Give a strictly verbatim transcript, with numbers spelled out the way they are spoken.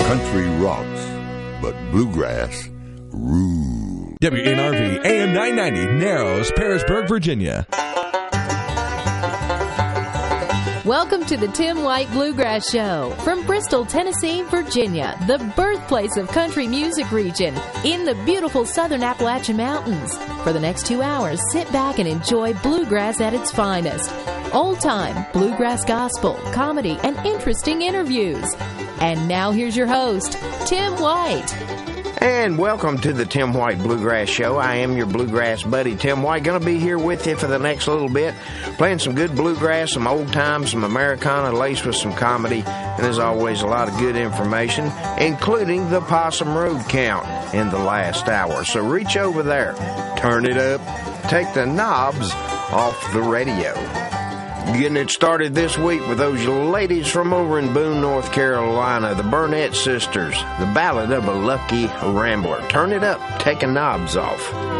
Country rocks, but bluegrass rules. W N R V A M nine ninety, Narrows, Pearisburg, Virginia. Welcome to the Tim White Bluegrass Show from Bristol, Tennessee, Virginia, the birthplace of country music region in the beautiful southern Appalachian Mountains. For the next two hours, sit back and enjoy bluegrass at its finest. Old-time bluegrass gospel, comedy, and interesting interviews. And now here's your host, Tim White. And welcome to the Tim White Bluegrass Show. I am your bluegrass buddy, Tim White. Going to be here with you for the next little bit, playing some good bluegrass, some old time, some Americana laced with some comedy, and as always, a lot of good information, including the Possum Road count in the last hour. So reach over there, turn it up, take the knobs off the radio. Getting it started this week with those ladies from over in Boone, North Carolina, the Burnett Sisters, the Ballad of a Lucky Rambler. Turn it up, taking knobs off.